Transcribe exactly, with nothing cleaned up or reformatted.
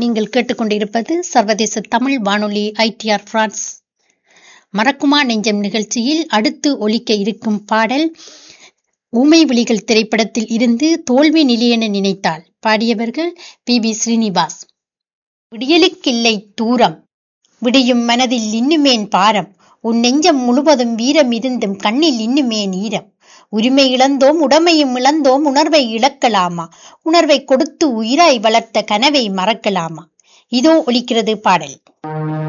நீங்கள் கேட்டுக்கொண்டிருப்பது சர்வதேச தமிழ் வானொலி ஐ டி ஆர் பிரான்ஸ். மறக்குமா நெஞ்சம் நிகழ்ச்சியில் அடுத்து ஒலிக்க இருக்கும் பாடல் ஊமை விழிகள் திரைப்படத்தில் இருந்து தோல்வி நிலையென நினைத்தால். பாடியவர்கள் பி பி ஸ்ரீனிவாஸ். விடியலுக்கில்லை தூரம், விடியும் மனதில் இன்னுமேன் பாரம், உன் நெஞ்சம் முழுவதும் வீரம் இருந்தும் கண்ணில் இன்னுமேன் ஈரம். உரிமை இழந்தோம், உடமையும் இழந்தோம், உணர்வை இழக்கலாமா? உணர்வை கொடுத்து உயிராய் வளர்த்த கனவை மறக்கலாமா? இதோ ஒலிக்கிறது பாடல்.